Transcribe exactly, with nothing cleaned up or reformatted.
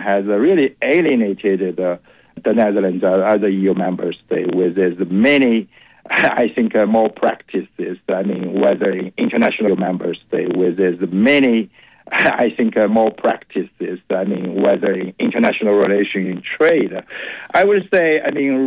has uh, really alienated the, the Netherlands uh, as a E U member state with its many, I think, uh, more practices. I mean, whether in international member state with its many, I think, uh, more practices. I mean, whether in international relation in trade. I would say, I mean,